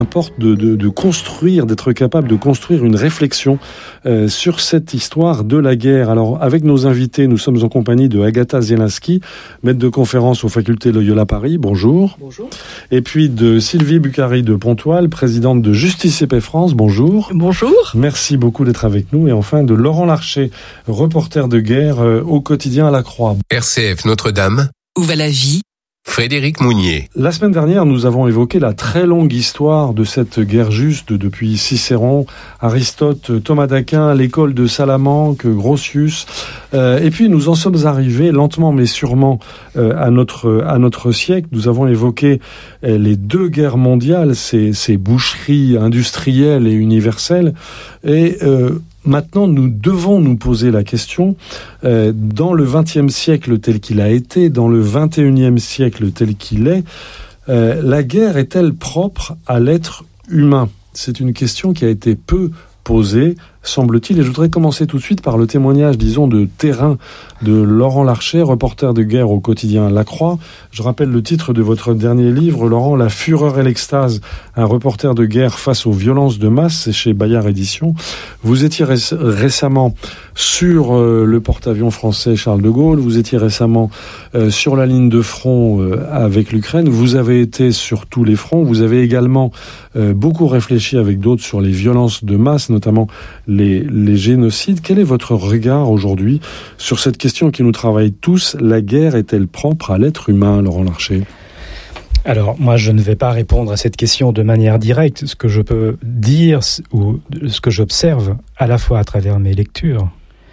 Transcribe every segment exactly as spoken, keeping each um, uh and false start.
Importe de, de, de construire, d'être capable de construire une réflexion euh, sur cette histoire de la guerre. Alors, avec nos invités, nous sommes en compagnie de Agatha Zielinski, maître de conférence aux facultés Loyola Paris. Bonjour. Bonjour. Et puis de Sylvie Bucari de Pontoise, présidente de Justice et Paix France. Bonjour. Bonjour. Merci beaucoup d'être avec nous. Et enfin de Laurent Larcher, reporter de guerre euh, au quotidien La Croix. R C F Notre-Dame. Où va la vie ? Frédéric Mounier. La semaine dernière, nous avons évoqué la très longue histoire de cette guerre juste depuis Cicéron, Aristote, Thomas d'Aquin, l'école de Salamanque, Grotius. Euh, et puis nous en sommes arrivés lentement mais sûrement euh, à notre à notre siècle. Nous avons évoqué euh, les deux guerres mondiales, ces, ces boucheries industrielles et universelles. Et euh, maintenant, nous devons nous poser la question, euh, dans le vingtième siècle tel qu'il a été, dans le vingt et unième siècle tel qu'il est, euh, la guerre est-elle propre à l'être humain ? C'est une question qui a été peu posée, semble-t-il. Et je voudrais commencer tout de suite par le témoignage, disons, de terrain de Laurent Larcher, reporter de guerre au quotidien La Croix. Je rappelle le titre de votre dernier livre, Laurent, La fureur et l'extase, un reporter de guerre face aux violences de masse, c'est chez Bayard Éditions. Vous étiez ré- récemment sur euh, le porte-avions français Charles de Gaulle, vous étiez récemment euh, sur la ligne de front euh, avec l'Ukraine, vous avez été sur tous les fronts, vous avez également euh, beaucoup réfléchi avec d'autres sur les violences de masse, notamment les, les génocides. Quel est votre regard aujourd'hui sur cette question qui nous travaille tous ? La guerre est-elle propre à l'être humain, Laurent Larcher ? Alors, moi, je ne vais pas répondre à cette question de manière directe. Ce que je peux dire, ou ce que j'observe, à la fois à travers mes lectures,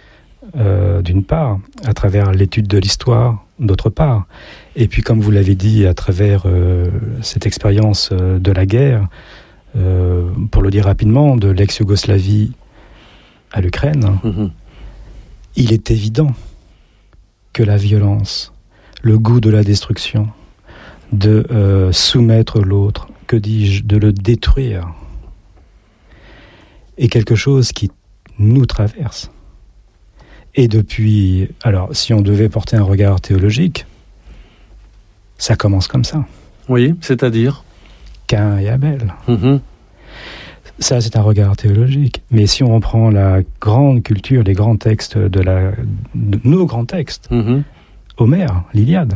euh, d'une part, à travers l'étude de l'histoire, d'autre part, et puis, comme vous l'avez dit, à travers euh, cette expérience euh, de la guerre, euh, pour le dire rapidement, de l'ex-Yougoslavie à l'Ukraine, mmh. Il est évident que la violence, le goût de la destruction, de euh, soumettre l'autre, que dis-je, de le détruire, est quelque chose qui nous traverse. Et depuis, alors si on devait porter un regard théologique, ça commence comme ça. Oui, c'est-à-dire Caïn et Abel. Mmh. Ça, c'est un regard théologique. Mais si on reprend la grande culture, les grands textes de la, de nos grands textes, mmh. Homère, l'Iliade,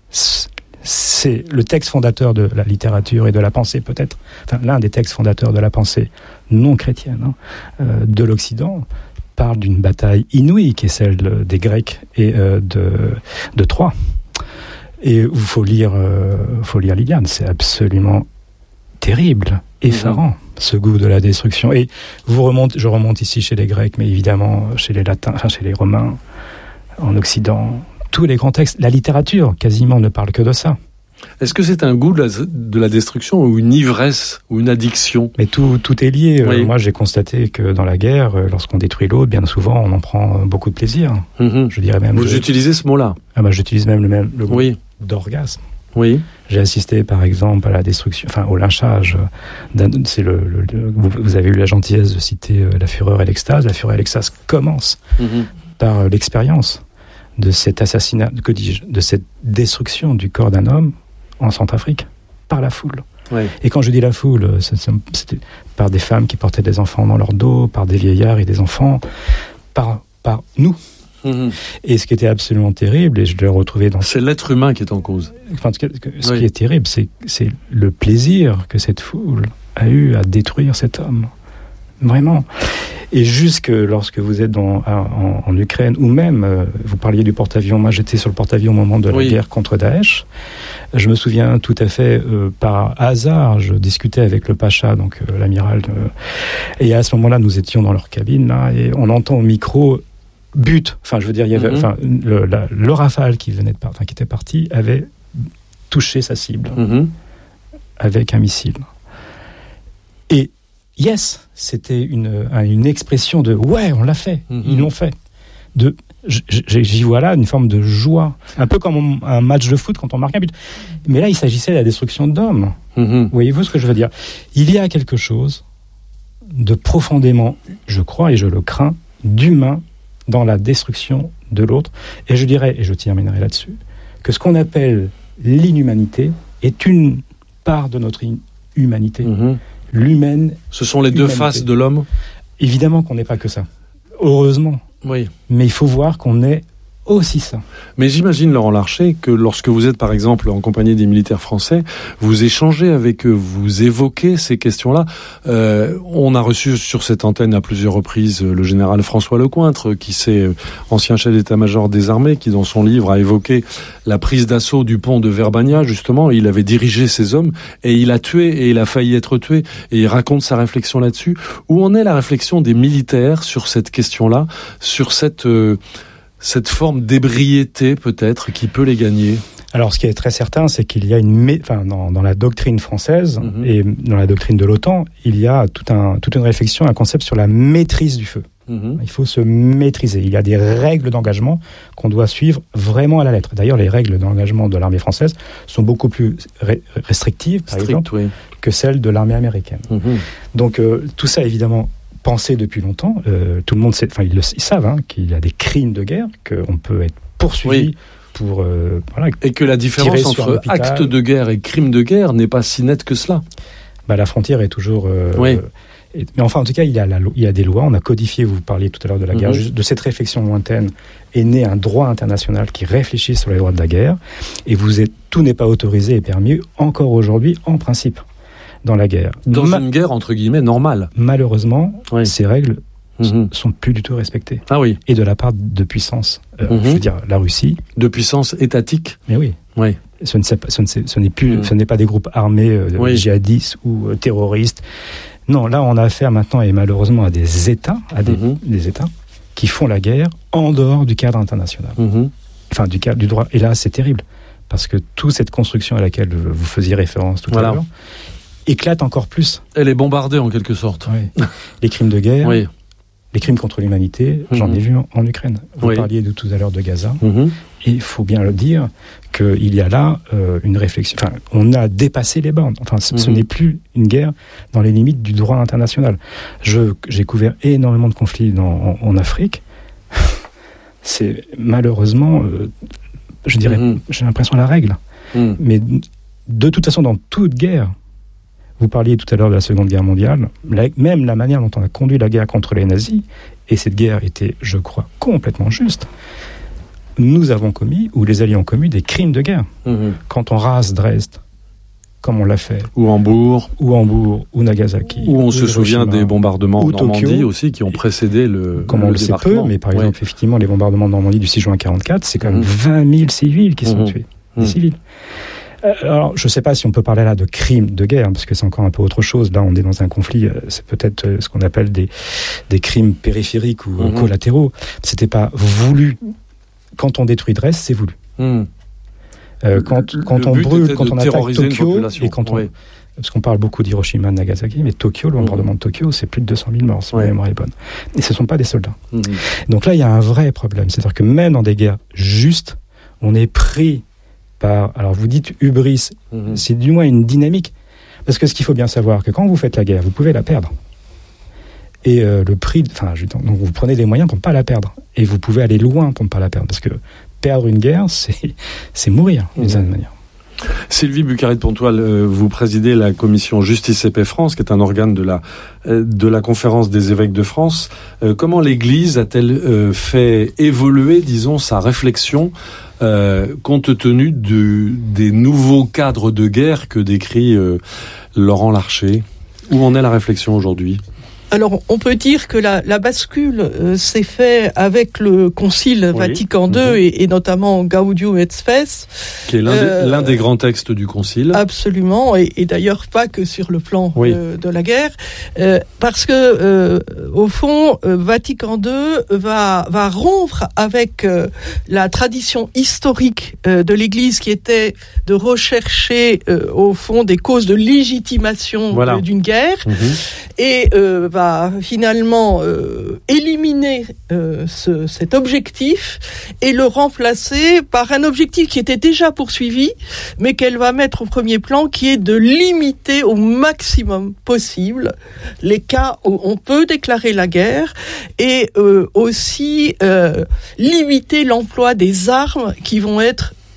c'est le texte fondateur de la littérature et de la pensée, peut-être, enfin, l'un des textes fondateurs de la pensée non chrétienne, hein, euh, de l'Occident, parle d'une bataille inouïe qui est celle des Grecs et euh, de, de Troie. Et il faut lire, euh, faut lire l'Iliade, c'est absolument terrible, effarant, mmh. ce goût de la destruction. Et vous remontez, je remonte ici chez les Grecs, mais évidemment chez les Latins, enfin chez les Romains, en Occident, tous les grands textes, la littérature quasiment ne parle que de ça. Est-ce que c'est un goût de la, de la destruction ou une ivresse ou une addiction ? Mais tout, tout est lié. Oui. Euh, moi, j'ai constaté que dans la guerre, euh, lorsqu'on détruit l'autre, bien souvent, on en prend beaucoup de plaisir. Mmh. Je dirais même. Vous je... utilisez ce mot-là ? Ah bah, j'utilise même le même le mot oui. d'orgasme. Oui. J'ai assisté, par exemple, à la destruction, enfin au lynchage. D'un, c'est le, le, le vous, vous avez eu la gentillesse de citer euh, la fureur et l'extase. La fureur et l'extase commence mmh. par euh, l'expérience de cet assassinat, que dis-je, de cette destruction du corps d'un homme en Centrafrique, par la foule. Oui. Et quand je dis la foule, c'était par des femmes qui portaient des enfants dans leur dos, par des vieillards et des enfants, par, par nous. Mmh. Et ce qui était absolument terrible, et je l'ai retrouvé dans... C'est l'être humain qui est en cause. Enfin, ce oui. qui est terrible, c'est, c'est le plaisir que cette foule a eu à détruire cet homme. Vraiment. Et jusque lorsque vous êtes dans, en, en Ukraine, ou même, euh, vous parliez du porte-avions, moi j'étais sur le porte-avions au moment de la oui. guerre contre Daesh, je me souviens tout à fait, euh, par hasard, je discutais avec le Pacha, donc euh, l'amiral, euh, et à ce moment-là, nous étions dans leur cabine, là, et on entend au micro, but, enfin je veux dire, il y avait, enfin, mm-hmm. le, la, le Rafale qui venait de part, enfin, qui était parti, avait touché sa cible, mm-hmm. avec un missile. Et yes, c'était une, une expression de « ouais, on l'a fait, mmh. ils l'ont fait ». De, j'y vois là une forme de joie, un peu comme un match de foot quand on marque un but. Mais là, il s'agissait de la destruction d'hommes. Mmh. Voyez-vous ce que je veux dire ? Il y a quelque chose de profondément, je crois et je le crains, d'humain dans la destruction de l'autre. Et je dirais, et je terminerai là-dessus, que ce qu'on appelle l'inhumanité est une part de notre humanité. Mmh. l'humaine. Ce sont les deux humanité. faces de l'homme. Évidemment qu'on n'est pas que ça. Heureusement. Oui. Mais il faut voir qu'on est aussi ça. Mais j'imagine, Laurent Larcher, que lorsque vous êtes, par exemple, en compagnie des militaires français, vous échangez avec eux, vous évoquez ces questions-là. Euh, on a reçu sur cette antenne à plusieurs reprises le général François Lecointre, qui c'est ancien chef d'état-major des armées, qui dans son livre a évoqué la prise d'assaut du pont de Verbania, justement. Il avait dirigé ces hommes et il a tué et il a failli être tué. Et il raconte sa réflexion là-dessus. Où en est la réflexion des militaires sur cette question-là, sur cette... Euh, cette forme d'ébriété, peut-être, qui peut les gagner? Alors, ce qui est très certain, c'est qu'il y a une... Mé... Enfin, dans, dans la doctrine française mm-hmm. et dans la doctrine de l'OTAN, il y a tout un, toute une réflexion, un concept sur la maîtrise du feu. Mm-hmm. Il faut se maîtriser. Il y a des règles d'engagement qu'on doit suivre vraiment à la lettre. D'ailleurs, les règles d'engagement de l'armée française sont beaucoup plus re- restrictives, par Strict, exemple, oui. que celles de l'armée américaine. Mm-hmm. Donc, euh, tout ça, évidemment... pensé depuis longtemps, euh, tout le monde sait, enfin ils, le, ils savent hein, qu'il y a des crimes de guerre, qu'on peut être poursuivi oui. pour euh, voilà, et que la différence entre acte de guerre et crime de guerre n'est pas si nette que cela. Bah, la frontière est toujours. Euh, oui. euh, et, mais enfin, en tout cas, il y a la, il y a des lois. On a codifié. Vous parliez tout à l'heure de la guerre. Mm-hmm. Juste de cette réflexion lointaine est né un droit international qui réfléchit sur les droits de la guerre. Et vous êtes, tout n'est pas autorisé et permis encore aujourd'hui, en principe. Dans la guerre. Dans Ma- une guerre, entre guillemets, normale. Malheureusement, oui. ces règles mmh. sont plus du tout respectées. Ah oui. Et de la part de puissances. Euh, mmh. Je veux dire, la Russie. De puissances étatiques. Mais oui. Oui. Ce, ne pas, ce, ne, ce n'est plus, mmh. ce n'est pas des groupes armés euh, oui. djihadistes ou euh, terroristes. Non, là, on a affaire maintenant, et malheureusement, à des États, à des, mmh. des États qui font la guerre en dehors du cadre international. Mmh. Enfin, du cadre du droit. Et là, c'est terrible. Parce que toute cette construction à laquelle vous faisiez référence tout voilà. à l'heure, éclate encore plus. Elle est bombardée en quelque sorte. Oui. Les crimes de guerre, oui. les crimes contre l'humanité, mmh. j'en ai vu en, en Ukraine. Vous oui. parliez de tout à l'heure de Gaza. Mmh. Et il faut bien le dire qu'il y a là euh, une réflexion. Enfin, on a dépassé les bornes. Enfin, ce, mmh. ce n'est plus une guerre dans les limites du droit international. Je, j'ai couvert énormément de conflits dans, en, en Afrique. C'est malheureusement, euh, je dirais, mmh. j'ai l'impression la règle. Mmh. Mais de toute façon, dans toute guerre, vous parliez tout à l'heure de la Seconde Guerre mondiale, la, même la manière dont on a conduit la guerre contre les nazis, et cette guerre était, je crois, complètement juste, nous avons commis, ou les Alliés ont commis, des crimes de guerre. Mmh. Quand on rase Dresde, comme on l'a fait. Ou Hambourg. Ou Hambourg, ou Nagasaki. Ou on ou se souvient des bombardements en Normandie Tokyo, aussi, qui ont précédé le Comme le on le sait peu, mais par exemple, ouais. effectivement, les bombardements de Normandie du six juin quarante-quatre, c'est quand même mmh. vingt mille civils qui mmh. sont tués. Mmh. Des civils. Alors, je ne sais pas si on peut parler là de crimes de guerre, parce que c'est encore un peu autre chose. Là, on est dans un conflit, c'est peut-être ce qu'on appelle des, des crimes périphériques ou mmh. collatéraux. C'était pas voulu. Quand on détruit Dresde, c'est voulu. Mmh. Euh, quand quand on brûle, quand on attaque Tokyo, et quand on... Oui. Parce qu'on parle beaucoup d'Hiroshima, de Nagasaki, mais Tokyo, le bombardement mmh. de Tokyo, c'est plus de deux cent mille morts, si ouais. ma mémoire est bonne. Et ce ne sont pas des soldats. Mmh. Donc là, il y a un vrai problème. C'est-à-dire que même dans des guerres justes, on est pris... Par, alors vous dites hubris, mmh. c'est du moins une dynamique. Parce que ce qu'il faut bien savoir, que quand vous faites la guerre, vous pouvez la perdre. Et euh, le prix, enfin, donc vous prenez des moyens pour ne pas la perdre. Et vous pouvez aller loin pour ne pas la perdre. Parce que perdre une guerre, c'est, c'est mourir, d'une mmh. certaine manière. Sylvie Bucaride-Pontoile, euh, vous présidez la commission Justice et Paix France, qui est un organe de la, euh, de la conférence des évêques de France. Euh, comment l'Église a-t-elle euh, fait évoluer, disons, sa réflexion euh, compte tenu de, des nouveaux cadres de guerre que décrit euh, Laurent Larcher? Où en est la réflexion aujourd'hui ? Alors, on peut dire que la, la bascule euh, s'est faite avec le Concile oui. Vatican deux mmh. et, et notamment Gaudium et Spes. Qui est l'un, euh, des, l'un des grands textes du Concile. Absolument, et, et d'ailleurs pas que sur le plan oui. euh, de la guerre, euh, parce que euh, au fond, euh, Vatican deux va va rompre avec euh, la tradition historique euh, de l'Église qui était de rechercher euh, au fond des causes de légitimation voilà. de, d'une guerre, mmh. et euh, va finalement euh, éliminer euh, ce, cet objectif et le remplacer par un objectif qui était déjà poursuivi, mais qu'elle va mettre au premier plan, qui est de limiter au maximum possible les cas où on peut déclarer la guerre et euh, aussi euh, limiter l'emploi des armes qui vont être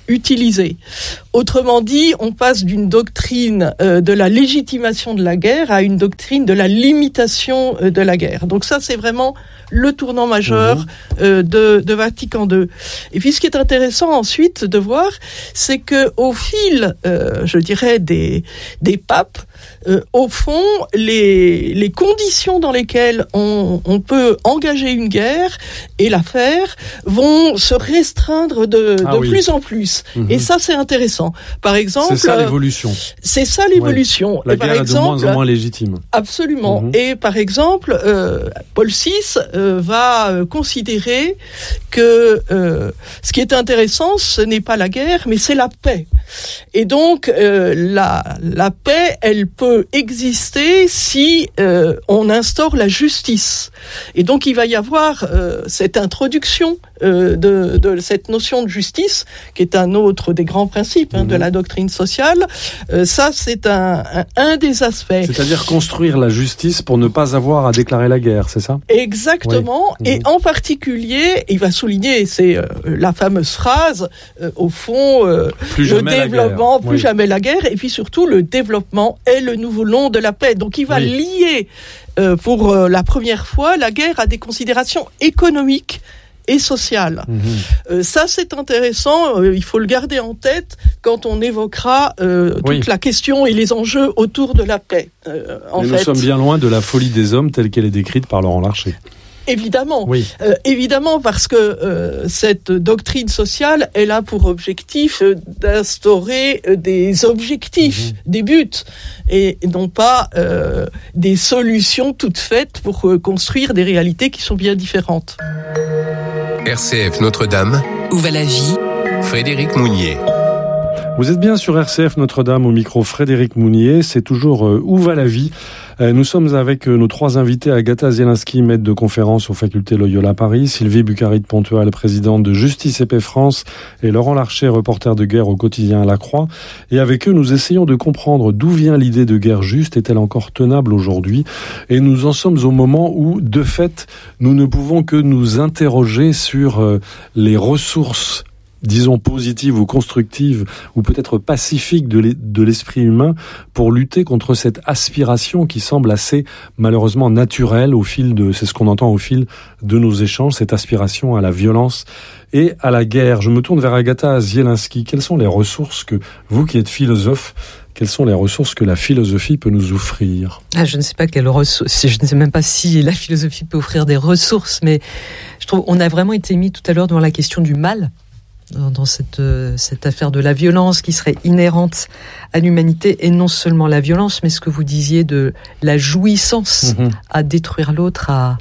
utilisée. Autrement dit, on passe d'une doctrine euh, de la légitimation de la guerre à une doctrine de la limitation euh, de la guerre. Donc ça, c'est vraiment le tournant majeur euh, de, de Vatican deux. Et puis, ce qui est intéressant ensuite de voir, c'est que au fil, euh, je dirais, des des papes, euh, au fond, les les conditions dans lesquelles on, on peut engager une guerre et la faire vont se restreindre de, ah de oui. plus en plus. Mmh. Et ça, c'est intéressant. Par exemple, c'est ça l'évolution. C'est ça l'évolution. Oui. La et guerre par est exemple, de moins en moins légitime. Absolument. Mmh. Et par exemple, euh, Paul six euh, va euh, considérer que euh, ce qui est intéressant, ce n'est pas la guerre, mais c'est la paix. Et donc, euh, la la paix, elle peut exister si euh, on instaure la justice. Et donc, il va y avoir euh, cette introduction euh, de, de cette notion de justice, qui est un autre des grands principes hein, mmh. de la doctrine sociale. Euh, ça, c'est un, un, un des aspects. C'est-à-dire construire la justice pour ne pas avoir à déclarer la guerre, c'est ça ? Exactement. Oui. Et mmh. en particulier, il va souligner, c'est euh, la fameuse phrase, euh, au fond, euh, plus le développement, plus oui. jamais la guerre, et puis surtout, le développement est le nouveau nom de la paix. Donc, il va oui. lier, euh, pour euh, la première fois, la guerre à des considérations économiques et sociales. Mmh. Euh, ça, c'est intéressant. Euh, il faut le garder en tête quand on évoquera euh, toute oui. la question et les enjeux autour de la paix. Euh, en Mais fait. nous sommes bien loin de la folie des hommes telle qu'elle est décrite par Laurent Larcher. Évidemment, oui. euh, évidemment, parce que euh, cette doctrine sociale, elle a pour objectif euh, d'instaurer euh, des objectifs, mmh. des buts, et non pas euh, des solutions toutes faites pour euh, construire des réalités qui sont bien différentes. R C F Notre-Dame. Où va la vie ? Frédéric Mounier. Vous êtes bien sur R C F Notre-Dame, au micro Frédéric Mounier. C'est toujours euh, Où va la vie ? euh, Nous sommes avec euh, nos trois invités, Agatha Zielinski, maître de conférence aux facultés Loyola Paris, Sylvie Bucari-de-Pontual, présidente de Justice et Paix France, et Laurent Larcher, reporter de guerre au quotidien La Croix. Et avec eux, nous essayons de comprendre d'où vient l'idée de guerre juste. Est-elle encore tenable aujourd'hui ? Et nous en sommes au moment où, de fait, nous ne pouvons que nous interroger sur euh, les ressources, disons positives ou constructives, ou peut-être pacifiques de l'esprit humain pour lutter contre cette aspiration qui semble assez malheureusement naturelle au fil de, c'est ce qu'on entend au fil de nos échanges, cette aspiration à la violence et à la guerre. Je me tourne vers Agatha Zielinski. Quelles sont les ressources que, vous qui êtes philosophe, quelles sont les ressources que la philosophie peut nous offrir ? Ah, je ne sais pas quelles ressources, je ne sais même pas si la philosophie peut offrir des ressources, mais je trouve on a vraiment été mis tout à l'heure devant la question du mal, dans cette, cette affaire de la violence qui serait inhérente à l'humanité, et non seulement la violence, mais ce que vous disiez de la jouissance mmh. à détruire l'autre, à,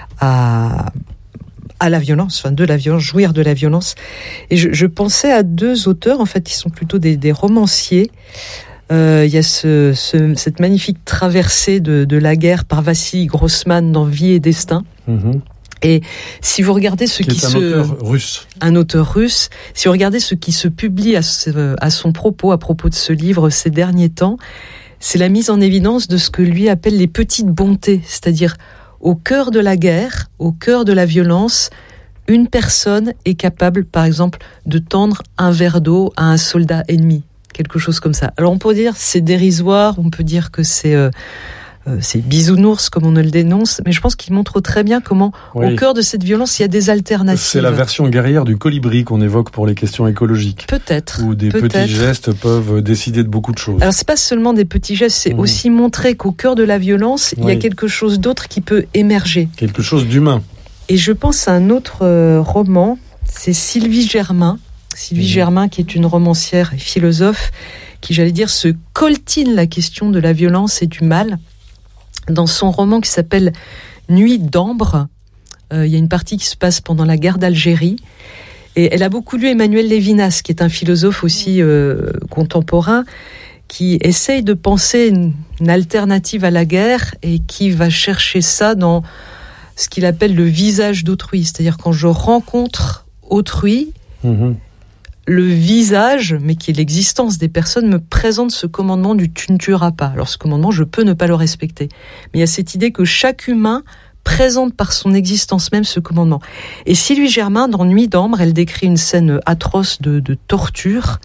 à, à la violence, enfin de la violence, jouir de la violence. Et je, je pensais à deux auteurs, en fait, qui sont plutôt des, des romanciers. Euh, il y a ce, ce, cette magnifique traversée de, de la guerre par Vassili Grossman dans Vie et Destin. Mmh. Et si vous regardez ce qui, qui est un se... auteur russe. Un auteur russe. Si vous regardez ce qui se publie à, ce, à son propos, à propos de ce livre ces derniers temps, c'est la mise en évidence de ce que lui appelle les petites bontés. C'est-à-dire, au cœur de la guerre, au cœur de la violence, une personne est capable, par exemple, de tendre un verre d'eau à un soldat ennemi. Quelque chose comme ça. Alors on peut dire c'est dérisoire, on peut dire que c'est... Euh, c'est bisounours comme on ne le dénonce, mais je pense qu'il montre très bien comment, oui. au cœur de cette violence, il y a des alternatives. C'est la version guerrière du colibri qu'on évoque pour les questions écologiques. Peut-être. Où des peut-être. petits gestes peuvent décider de beaucoup de choses. Alors c'est pas seulement des petits gestes, c'est mmh. aussi montrer qu'au cœur de la violence, oui. il y a quelque chose d'autre qui peut émerger. Quelque chose d'humain. Et je pense à un autre euh, roman, c'est Sylvie Germain. Sylvie mmh. Germain, qui est une romancière et philosophe, qui, j'allais dire, se coltine la question de la violence et du mal. Dans son roman qui s'appelle Nuit d'ambre, euh, il y a une partie qui se passe pendant la guerre d'Algérie. Et elle a beaucoup lu Emmanuel Lévinas, qui est un philosophe aussi euh, contemporain, qui essaye de penser une, une alternative à la guerre et qui va chercher ça dans ce qu'il appelle le visage d'autrui. C'est-à-dire quand je rencontre autrui, mmh. le visage, mais qui est l'existence des personnes, me présente ce commandement du « tu ne tueras pas ». Alors ce commandement, je peux ne pas le respecter. Mais il y a cette idée que chaque humain présente par son existence même ce commandement. Et Sylvie Germain, dans Nuit d'ambre, elle décrit une scène atroce de, de torture.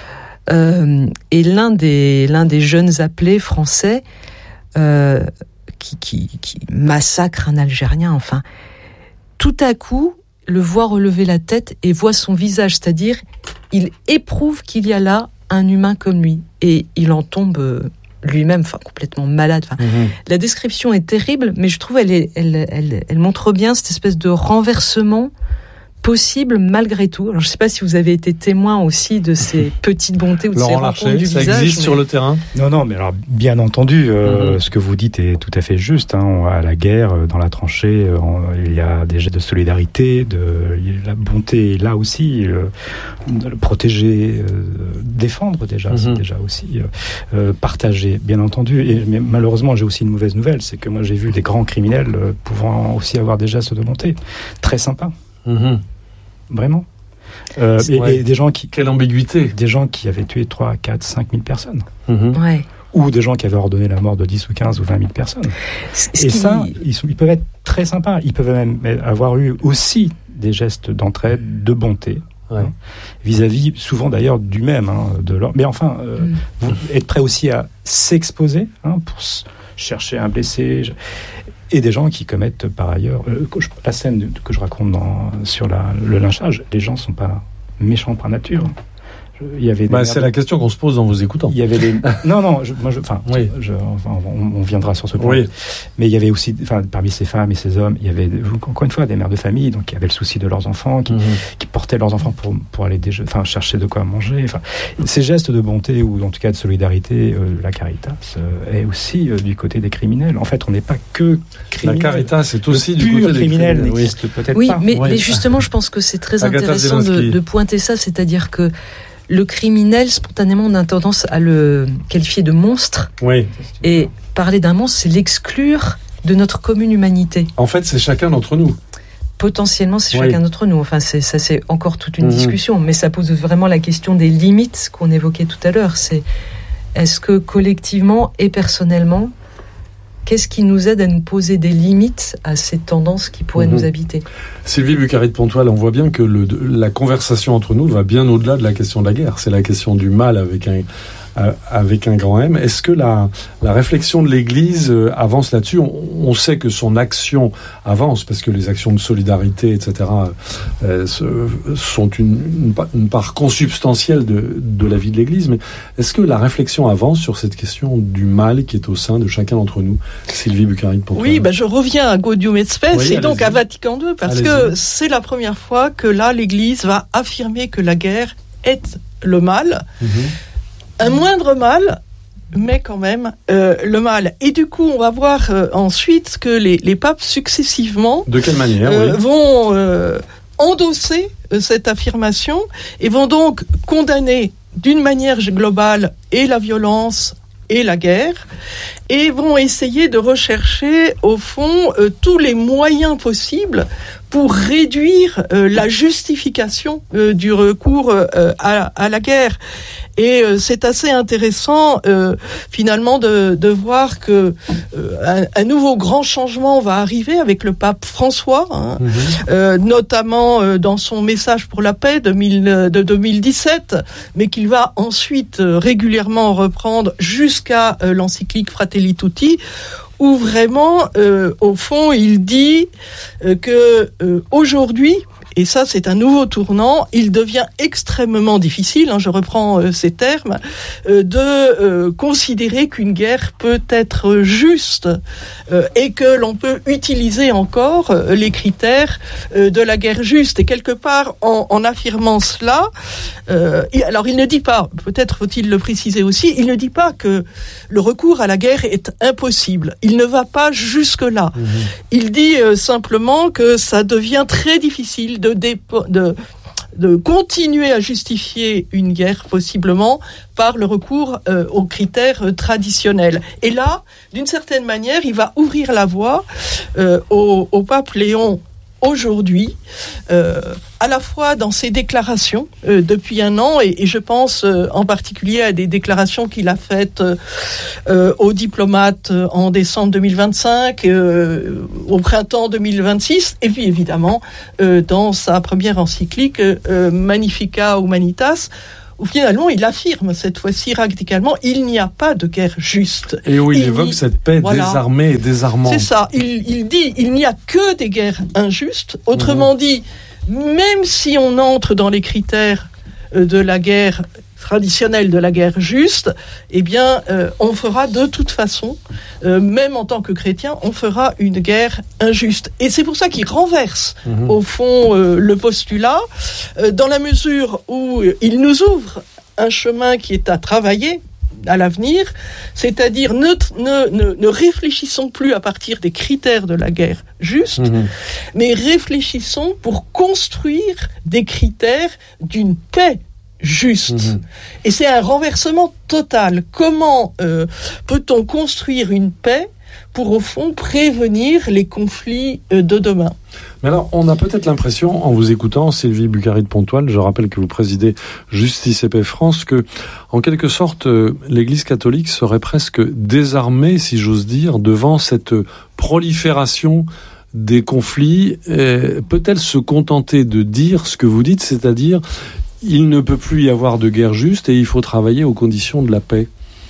Euh, et l'un des, l'un des jeunes appelés français euh, qui, qui, qui massacre un Algérien, enfin, tout à coup, le voit relever la tête et voit son visage, c'est-à-dire, il éprouve qu'il y a là un humain comme lui. Et il en tombe lui-même, enfin, complètement malade. Enfin, mmh. La description est terrible, mais je trouve elle, est, elle, elle, elle montre bien cette espèce de renversement possible malgré tout. Alors je ne sais pas si vous avez été témoin aussi de ces petites bontés ou de Laurent ces rencontres Larcher, du ça visage. Ça existe mais... sur le terrain ? Non, non, mais alors bien entendu, euh, mm-hmm. ce que vous dites est tout à fait juste. Hein. À la guerre, dans la tranchée, on, il y a des gestes de solidarité, de la bonté là aussi, euh, de protéger, euh, défendre déjà, mm-hmm. c'est déjà aussi euh, partager, bien entendu. Et mais malheureusement, j'ai aussi une mauvaise nouvelle, c'est que moi j'ai vu des grands criminels euh, pouvant aussi avoir des gestes de bonté très sympas. Mmh. Vraiment. Euh, et, ouais. et des gens qui. Quelle ambiguïté. Des gens qui avaient tué trois, quatre, cinq mille personnes. Mmh. Ouais. Ou des gens qui avaient ordonné la mort de dix ou quinze ou vingt mille personnes. C- et qui... ça, ils, sont, ils peuvent être très sympas. Ils peuvent même avoir eu aussi des gestes d'entraide, de bonté. Ouais. Hein, vis-à-vis, souvent d'ailleurs, du même. Hein, de leur... Mais enfin, euh, mmh. vous êtes prêts aussi à s'exposer hein, pour s- chercher un blessé. Je... Et des gens qui commettent par ailleurs euh, la scène que je raconte dans, sur la, le lynchage. Les gens sont pas méchants par nature. Je, il y avait bah, c'est de... la question qu'on se pose en vous écoutant. Il y avait des... non non je, moi je enfin oui. je, enfin, on, on viendra sur ce point. Oui. Mais il y avait aussi enfin parmi ces femmes et ces hommes il y avait encore une fois des mères de famille donc qui avaient le souci de leurs enfants qui, mm-hmm. qui portaient leurs enfants pour pour aller déje... enfin chercher de quoi manger enfin ces gestes de bonté ou en tout cas de solidarité euh, la Caritas euh, est aussi euh, du côté des criminels. En fait on n'est pas que criminels. La Caritas est aussi le du côté des criminels criminels. n'existe Oui. peut-être oui, pas. Mais, oui mais justement je pense que c'est très Agatha intéressant de, de pointer ça, c'est-à-dire que le criminel, spontanément, on a tendance à le qualifier de monstre. Oui. Et parler d'un monstre, c'est l'exclure de notre commune humanité. En fait, c'est chacun d'entre nous. Potentiellement, c'est oui. chacun d'entre nous. Enfin, c'est, ça, c'est encore toute une mmh. discussion. Mais ça pose vraiment la question des limites qu'on évoquait tout à l'heure. C'est, est-ce que collectivement et personnellement, qu'est-ce qui nous aide à nous poser des limites à ces tendances qui pourraient mmh. nous habiter ? Sylvie Bucari de Pontoise, on voit bien que le, la conversation entre nous va bien au-delà de la question de la guerre. C'est la question du mal avec un, avec un grand M. Est-ce que la, la réflexion de l'Église avance là-dessus ? on, on sait que son action avance, parce que les actions de solidarité, et cetera, euh, sont une, une, une part consubstantielle de, de la vie de l'Église. Mais est-ce que la réflexion avance sur cette question du mal qui est au sein de chacun d'entre nous ? Sylvie Bucari de Pontoise. Oui, ben je reviens à Gaudium et Spes, oui, et donc à Vatican deux, parce allez-y. que c'est la première fois que là, l'Église va affirmer que la guerre est le mal. Mm-hmm. Un moindre mal, mais quand même euh, le mal. Et du coup, on va voir euh, ensuite que les, les papes successivement de quelle manière euh, oui. vont euh, endosser euh, cette affirmation et vont donc condamner d'une manière globale et la violence et la guerre, et vont essayer de rechercher au fond euh, tous les moyens possibles pour réduire euh, la justification euh, du recours euh, à, à la guerre. Et euh, c'est assez intéressant euh, finalement de, de voir que euh, un, un nouveau grand changement va arriver avec le pape François, hein, mmh. euh, notamment euh, dans son message pour la paix de, mille, de deux mille dix-sept, mais qu'il va ensuite euh, régulièrement reprendre jusqu'à euh, l'encyclique Fratelli Tutti, où vraiment, euh, au fond, il dit euh, que euh, aujourd'hui, et ça c'est un nouveau tournant, il devient extrêmement difficile, hein, je reprends euh, ces termes, euh, de euh, considérer qu'une guerre peut être juste euh, et que l'on peut utiliser encore euh, les critères euh, de la guerre juste. Et quelque part, en, en affirmant cela, euh, et alors il ne dit pas, peut-être faut-il le préciser aussi, il ne dit pas que le recours à la guerre est impossible. Il ne va pas jusque-là. Mmh. Il dit euh, simplement que ça devient très difficile de, dépo- de, de continuer à justifier une guerre, possiblement, par le recours euh, aux critères euh, traditionnels. Et là, d'une certaine manière, il va ouvrir la voie euh, au, au pape Léon aujourd'hui, euh, à la fois dans ses déclarations euh, depuis un an, et, et je pense euh, en particulier à des déclarations qu'il a faites euh, aux diplomates en décembre deux mille vingt-cinq, euh, au printemps deux mille vingt-six, et puis évidemment euh, dans sa première encyclique euh, Magnificat Humanitas, où finalement il affirme cette fois-ci radicalement, il n'y a pas de guerre juste. Et où il, il évoque y... cette paix voilà. désarmée et désarmante. C'est ça, il, il dit, il n'y a que des guerres injustes. Autrement mmh. dit, même si on entre dans les critères de la guerre traditionnelle, de la guerre juste, eh bien, euh, on fera de toute façon, euh, même en tant que chrétien, on fera une guerre injuste. Et c'est pour ça qu'il renverse, mmh. au fond, euh, le postulat, euh, dans la mesure où il nous ouvre un chemin qui est à travailler à l'avenir, c'est-à-dire ne, ne, ne, ne réfléchissons plus à partir des critères de la guerre juste, mmh. mais réfléchissons pour construire des critères d'une paix juste. Mmh. Et c'est un renversement total. Comment euh, peut-on construire une paix pour, au fond, prévenir les conflits euh, de demain ? Mais alors, on a peut-être l'impression, en vous écoutant, Sylvie Bucari de Pontoise, je rappelle que vous présidez Justice et Paix France, que, en quelque sorte, euh, l'Église catholique serait presque désarmée, si j'ose dire, devant cette prolifération des conflits. Et peut-elle se contenter de dire ce que vous dites, c'est-à-dire il ne peut plus y avoir de guerre juste et il faut travailler aux conditions de la paix?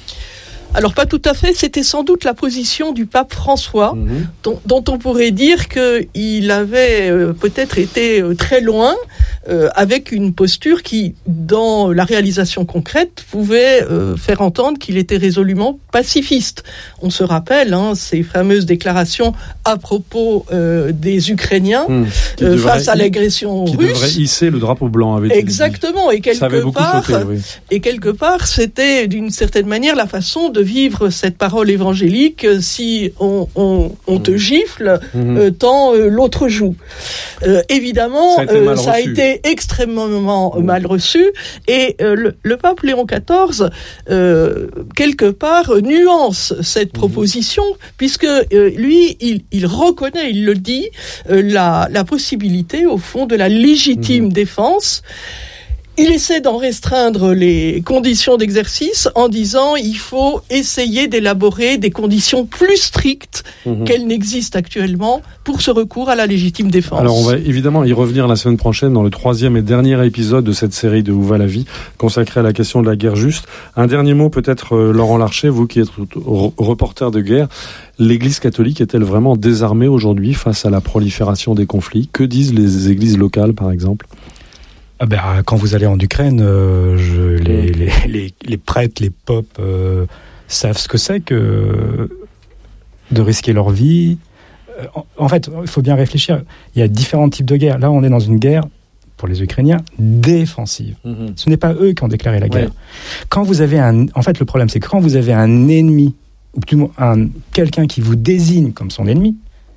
Alors pas tout à fait, c'était sans doute la position du pape François, mmh. dont, dont on pourrait dire qu'il avait euh, peut-être été euh, très loin, euh, avec une posture qui, dans la réalisation concrète, pouvait euh, faire entendre qu'il était résolument pacifiste. On se rappelle hein, ces fameuses déclarations à propos euh, des Ukrainiens mmh. euh, face à l'agression qui russe. Qui devrait hisser le drapeau blanc, avait été Exactement, et quelque part, choqué, oui. et quelque part, c'était d'une certaine manière la façon de de vivre cette parole évangélique si on, on, on te gifle mmh. euh, tant euh, l'autre joue. Euh, évidemment, ça a été, euh, ça a été extrêmement mmh. mal reçu et euh, le, le pape Léon quatorze, euh, quelque part, nuance cette proposition mmh. puisque euh, lui, il, il reconnaît, il le dit, euh, la, la possibilité, au fond, de la légitime mmh. défense. Il essaie d'en restreindre les conditions d'exercice en disant il faut essayer d'élaborer des conditions plus strictes mmh. qu'elles n'existent actuellement pour ce recours à la légitime défense. Alors on va évidemment y revenir la semaine prochaine dans le troisième et dernier épisode de cette série de Où va la vie consacrée à la question de la guerre juste. Un dernier mot peut-être, euh, Laurent Larcher, vous qui êtes reporter de guerre. L'Église catholique est-elle vraiment désarmée aujourd'hui face à la prolifération des conflits ? Que disent les églises locales par exemple ? Ah ben, quand vous allez en Ukraine, euh, je, les, les, les, les prêtres, les popes euh, savent ce que c'est que de risquer leur vie. En, en fait, il faut bien réfléchir. Il y a différents types de guerres. Là, on est dans une guerre, pour les Ukrainiens, défensive. Mmh. Ce n'est pas eux qui ont déclaré la guerre. Ouais. Quand vous avez un, en fait, le problème, c'est que quand vous avez un ennemi, ou plutôt un, quelqu'un qui vous désigne comme son ennemi,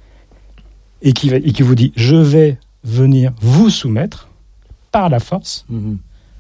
et qui, et qui vous dit « je vais venir vous soumettre », par la force, mmh.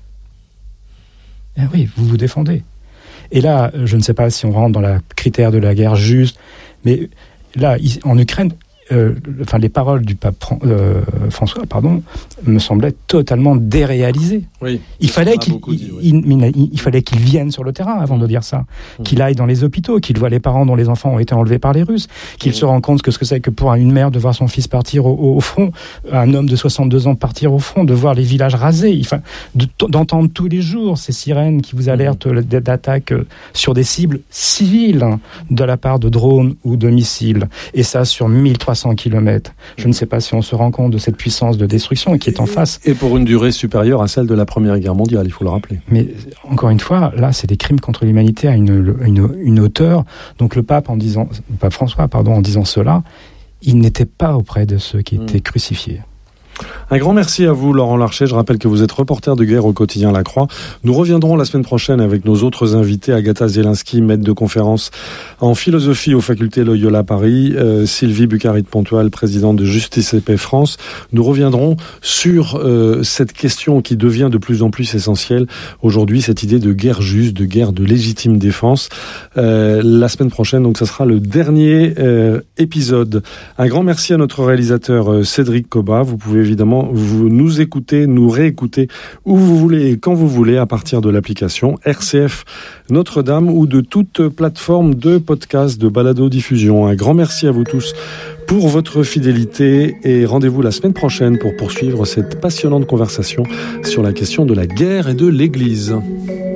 eh oui, vous vous défendez. Et là, je ne sais pas si on rentre dans le critère de la guerre juste, mais là, en Ukraine, euh, enfin, les paroles du pape euh, François, pardon, me semblaient totalement déréalisées. Oui, il fallait qu'il, dit, oui. il, il, il fallait qu'il vienne sur le terrain avant de dire ça, mmh. qu'il aille dans les hôpitaux, qu'il voit les parents dont les enfants ont été enlevés par les Russes, qu'il mmh. se rende compte que ce que c'est que pour une mère de voir son fils partir au, au front, un homme de soixante-deux ans partir au front, de voir les villages rasés, enfin, de, d'entendre tous les jours ces sirènes qui vous alertent mmh. d'attaques sur des cibles civiles hein, de la part de drones ou de missiles, et ça sur mille trois cents kilomètres. Je ne sais pas si on se rend compte de cette puissance de destruction qui est en face. Et pour une durée supérieure à celle de la Première Guerre mondiale, il faut le rappeler. Mais encore une fois, là, c'est des crimes contre l'humanité à une, une, une hauteur. Donc le pape, en disant, le pape François, pardon, en disant cela, il n'était pas auprès de ceux qui étaient mmh. crucifiés. Un grand merci à vous, Laurent Larcher. Je rappelle que vous êtes reporter de guerre au quotidien La Croix. Nous reviendrons la semaine prochaine avec nos autres invités, Agatha Zielinski, maître de conférence en philosophie aux facultés Loyola Paris, euh, Sylvie Bucarit-Pontoil, présidente de Justice et Paix France. Nous reviendrons sur euh, cette question qui devient de plus en plus essentielle aujourd'hui, cette idée de guerre juste, de guerre de légitime défense. Euh, la semaine prochaine, donc, ça sera le dernier euh, épisode. Un grand merci à notre réalisateur euh, Cédric Coba. Vous pouvez évidemment vous nous écouter, nous réécouter où vous voulez et quand vous voulez à partir de l'application R C F Notre-Dame ou de toute plateforme de podcast, de balado-diffusion. Un grand merci à vous tous pour votre fidélité et rendez-vous la semaine prochaine pour poursuivre cette passionnante conversation sur la question de la guerre et de l'Église.